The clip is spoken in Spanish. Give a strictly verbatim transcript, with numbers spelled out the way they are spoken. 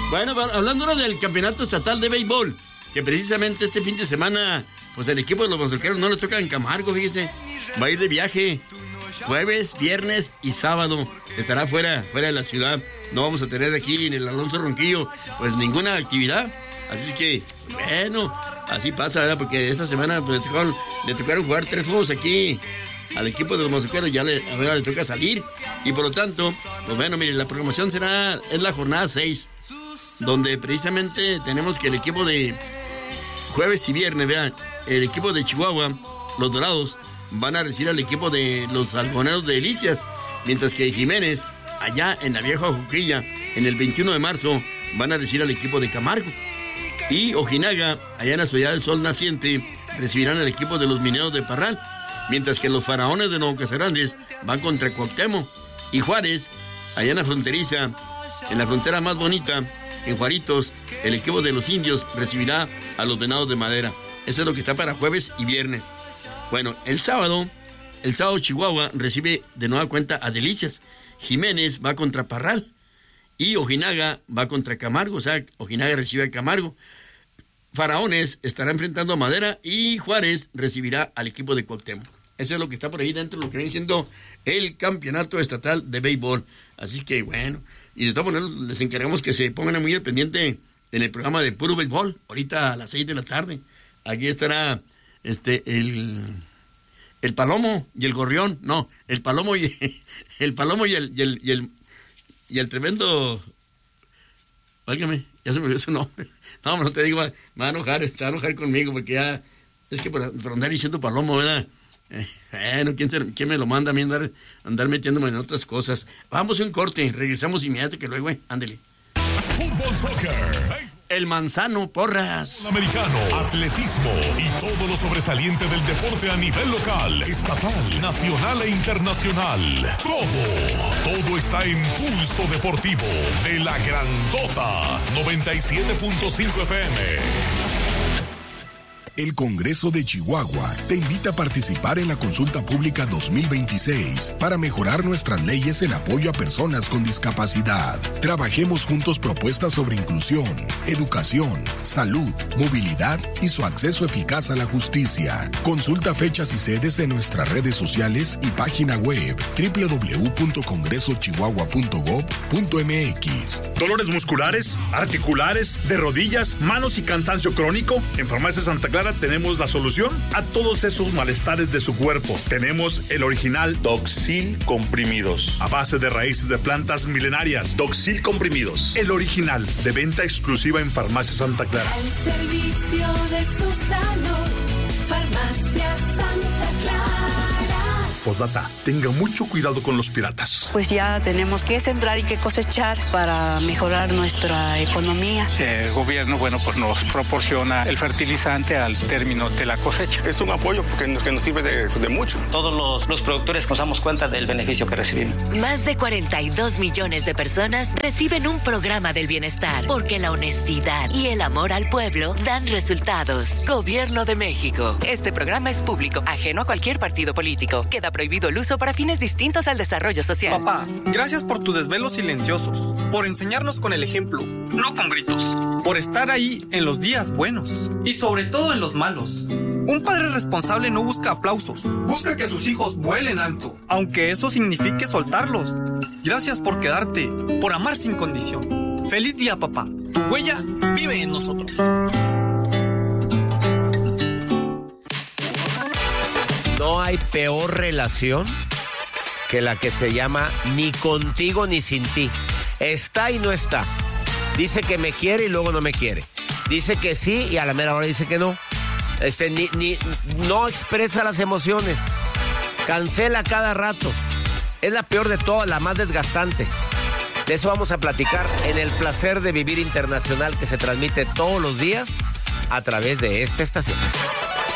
Bueno, hablando ahora del campeonato estatal de béisbol, que precisamente este fin de semana, pues el equipo de los mazorqueros no les toca en Camargo, fíjese. Va a ir de viaje jueves, viernes y sábado. Estará fuera, fuera de la ciudad. No vamos a tener aquí en el Alonso Ronquillo, pues ninguna actividad. Así que, bueno, así pasa, ¿verdad? Porque esta semana pues, le, tocaron, le tocaron jugar tres juegos aquí al equipo de los mazorqueros. Ya le, a ver, le toca salir. Y por lo tanto, pues bueno, mire, la programación será en la jornada seis, donde precisamente tenemos que el equipo de jueves y viernes, vean, el equipo de Chihuahua, los Dorados, van a recibir al equipo de los algodoneros de Delicias, mientras que Jiménez, allá en la vieja Juquilla, en el veintiuno de marzo, van a recibir al equipo de Camargo. Y Ojinaga, allá en la Ciudad del Sol Naciente, recibirán al equipo de los Mineros de Parral, mientras que los Faraones de Nuevo Casagrande van contra Cuauhtémoc. Y Juárez, allá en la fronteriza, en la frontera más bonita, en Juaritos, el equipo de los Indios recibirá a los Venados de Madera. Eso es lo que está para jueves y viernes. Bueno, el sábado, el sábado Chihuahua recibe de nueva cuenta a Delicias. Jiménez va contra Parral y Ojinaga va contra Camargo, o sea, Ojinaga recibe a Camargo. Faraones estará enfrentando a Madera y Juárez recibirá al equipo de Cuauhtémoc. Eso es lo que está por ahí dentro, lo que viene siendo el campeonato estatal de béisbol. Así que bueno, y de todas maneras les encargamos que se pongan muy al pendiente en el programa de Puro Béisbol, ahorita a las seis de la tarde. Aquí estará este el el Palomo y el Gorrión, no, el Palomo y el Palomo y el y el y el, y el tremendo, válgame, ya se me olvidó su nombre. No, no te digo, me va a enojar, se va a enojar conmigo porque ya es que por, por andar diciendo Palomo, ¿verdad? Eh, bueno, ¿quién, se, ¿quién me lo manda a mí andar, andar metiéndome en otras cosas? Vamos a un corte, regresamos inmediato que luego, eh, ándele. Fútbol, soccer, el Manzano Porras, americano, atletismo y todo lo sobresaliente del deporte a nivel local, estatal, nacional e internacional. Todo, todo está en Pulso Deportivo de la Grandota noventa y siete punto cinco F M. El Congreso de Chihuahua te invita a participar en la consulta pública dos mil veintiséis para mejorar nuestras leyes en apoyo a personas con discapacidad. Trabajemos juntos propuestas sobre inclusión, educación, salud, movilidad y su acceso eficaz a la justicia. Consulta fechas y sedes en nuestras redes sociales y página web doble u doble u doble u punto congreso chihuahua punto gob punto eme equis. ¿Dolores musculares, articulares, de rodillas, manos y cansancio crónico? En Farmacia Santa Clara tenemos la solución a todos esos malestares de su cuerpo. Tenemos el original Doxil Comprimidos, a base de raíces de plantas milenarias. Doxil Comprimidos, el original, de venta exclusiva en Farmacia Santa Clara. Al servicio de su salud, Farmacia Santa Clara. Postdata, tenga mucho cuidado con los piratas. Pues ya tenemos que sembrar y que cosechar para mejorar nuestra economía. El gobierno, bueno, pues nos proporciona el fertilizante al término de la cosecha. Es un apoyo que nos, que nos sirve de, de mucho. Todos los, los productores nos damos cuenta del beneficio que recibimos. Más de cuarenta y dos millones de personas reciben un programa del bienestar, porque la honestidad y el amor al pueblo dan resultados. Gobierno de México. Este programa es público, ajeno a cualquier partido político. Queda prohibido el uso para fines distintos al desarrollo social. Papá, gracias por tus desvelos silenciosos, por enseñarnos con el ejemplo, no con gritos, por estar ahí en los días buenos y sobre todo en los malos. Un padre responsable no busca aplausos, busca que sus hijos vuelen alto, aunque eso signifique soltarlos. Gracias por quedarte, por amar sin condición. Feliz día, papá. Tu huella vive en nosotros. No hay peor relación que la que se llama ni contigo ni sin ti. Está y no está. Dice que me quiere y luego no me quiere. Dice que sí y a la mera hora dice que no. Este, ni, ni, no expresa las emociones. Cancela cada rato. Es la peor de todas, la más desgastante. De eso vamos a platicar en El Placer de Vivir Internacional, que se transmite todos los días a través de esta estación.